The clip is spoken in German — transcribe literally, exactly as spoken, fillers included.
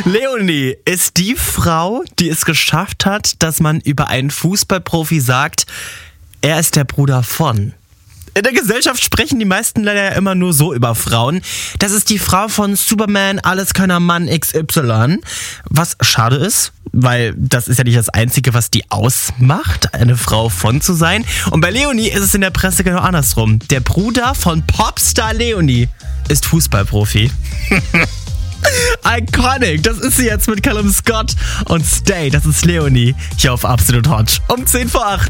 Leonie ist die Frau, die es geschafft hat, dass man über einen Fußballprofi sagt, er ist der Bruder von. In der Gesellschaft sprechen die meisten leider ja immer nur so über Frauen. Das ist die Frau von Superman, Alleskönner-Mann X Y. Was schade ist, weil das ist ja nicht das Einzige, was die ausmacht, eine Frau von zu sein. Und bei Leonie ist es in der Presse genau andersrum. Der Bruder von Popstar Leonie ist Fußballprofi. Iconic, das ist sie jetzt mit Callum Scott und Stay, das ist Leonie hier auf Absolut Hot um zehn vor acht.